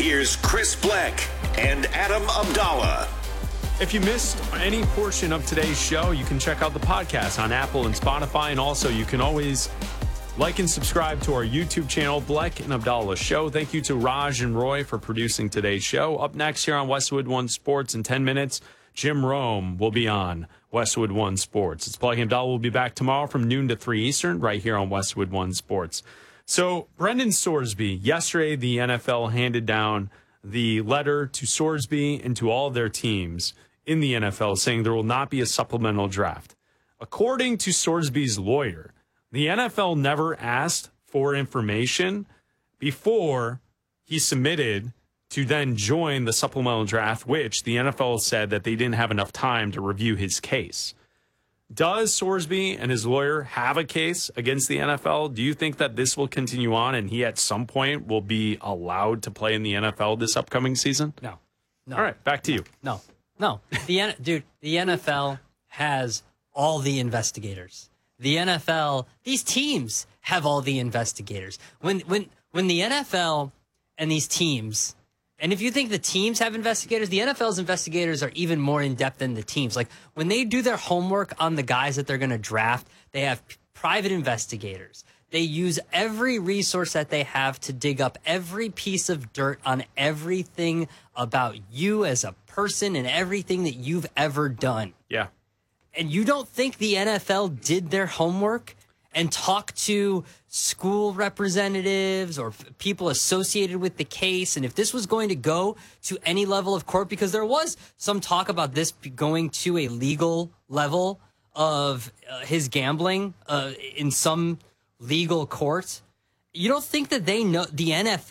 Here's Chris Black and Adam Abdallah. If you missed any portion of today's show, you can check out the podcast on Apple and Spotify. And also, you can always like and subscribe to our YouTube channel, Black and Abdallah Show. Thank you to Raj and Roy for producing today's show. Up next here on Westwood One Sports in 10 minutes, Jim Rome will be on Westwood One Sports. It's Black and Abdallah. Will be back tomorrow from noon to 3 Eastern right here on Westwood One Sports. So, Brendan Sorsby, yesterday the NFL handed down the letter to Sorsby and to all of their teams in the NFL saying there will not be a supplemental draft. According to Sorsby's lawyer, the NFL never asked for information before he submitted to then join the supplemental draft, which the NFL said that they didn't have enough time to review his case. Does Sorsby and his lawyer have a case against the NFL? Do you think that this will continue on and he at some point will be allowed to play in the NFL this upcoming season? No. All right, back to you. No. The NFL has all the investigators. The NFL, these teams have all the investigators. When the NFL and these teams, and if you think the teams have investigators, the NFL's investigators are even more in-depth than the teams. Like, when they do their homework on the guys that they're going to draft, they have private investigators. They use every resource that they have to dig up every piece of dirt on everything about you as a person and everything that you've ever done. Yeah. And you don't think the NFL did their homework and talked to school representatives or people associated with the case? And if this was going to go to any level of court, because there was some talk about this going to a legal level of his gambling in some legal court, you don't think that they know the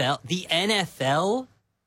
NFL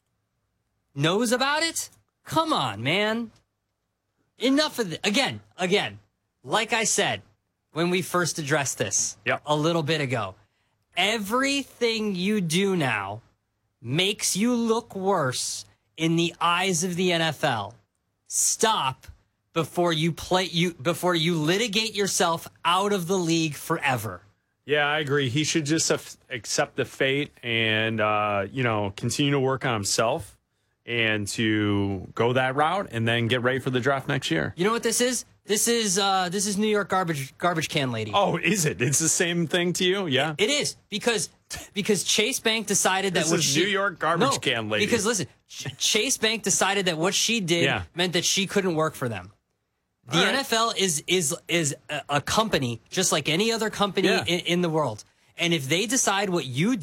knows about it? Come on, man. Enough of it. Again, like I said, when we first addressed this a little bit ago, everything you do now makes you look worse in the eyes of the NFL. Stop before you litigate yourself out of the league forever. Yeah, I agree. He should just accept the fate and, continue to work on himself and to go that route and then get ready for the draft next year. You know what this is? This is New York garbage can lady. Oh, is it? It's the same thing to you? Yeah. It is because Chase Bank decided that New York garbage can lady. Because listen, Chase Bank decided that what she did meant that she couldn't work for them. The NFL is a company just like any other company in the world. And if they decide what you